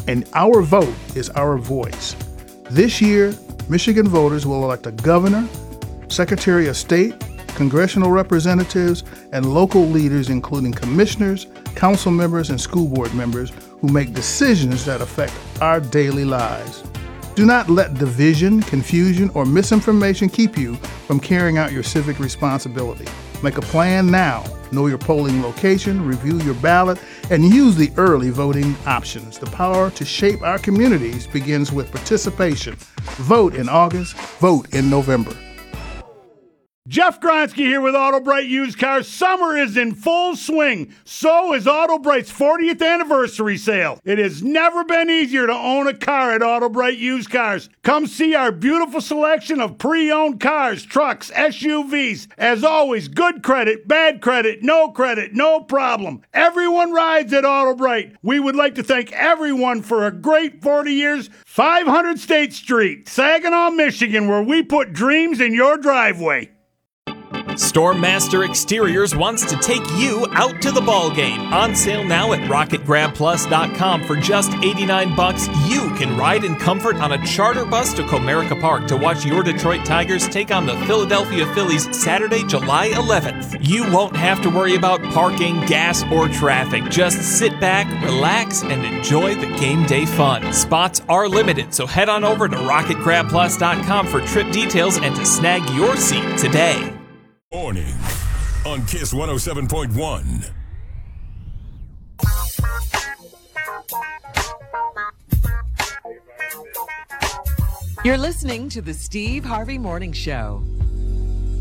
and our vote is our voice. This year, Michigan voters will elect a governor, secretary of state, congressional representatives, and local leaders, including commissioners, council members, and school board members who make decisions that affect our daily lives. Do not let division, confusion, or misinformation keep you from carrying out your civic responsibility. Make a plan now. Know your polling location, review your ballot, and use the early voting options. The power to shape our communities begins with participation. Vote in August, vote in November. Jeff Gronsky here with AutoBright Used Cars. Summer is in full swing. So is AutoBright's 40th anniversary sale. It has never been easier to own a car at AutoBright Used Cars. Come see our beautiful selection of pre-owned cars, trucks, SUVs. As always, good credit, no problem. Everyone rides at AutoBright. We would like to thank everyone for a great 40 years. 500 State Street, Saginaw, Michigan, where we put dreams in your driveway. Stormmaster Exteriors wants to take you out to the ball game. On sale now at RocketGrabPlus.com for just $89. You can ride in comfort on a charter bus to Comerica Park to watch your Detroit Tigers take on the Philadelphia Phillies Saturday, July 11th. You won't have to worry about parking, gas, or traffic. Just sit back, relax, and enjoy the game day fun. Spots are limited, so head on over to RocketGrabPlus.com for trip details and to snag your seat today. Morning on KISS 107.1. You're listening to the Steve Harvey Morning Show.